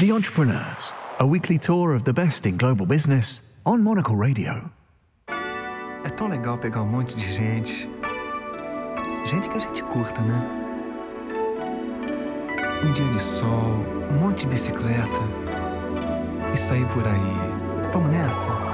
The Entrepreneurs, a weekly tour of the best in global business on Monocle Radio. É tão legal pegar um monte de gente. Gente que a gente curta, né? Um dia de sol, um monte de bicicleta e sair por aí. Vamos nessa?